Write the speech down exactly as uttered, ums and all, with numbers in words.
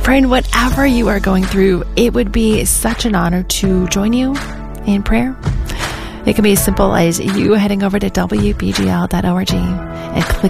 Friend, whatever you are going through, it would be such an honor to join you in prayer. It can be as simple as you heading over to w b g l dot org and clicking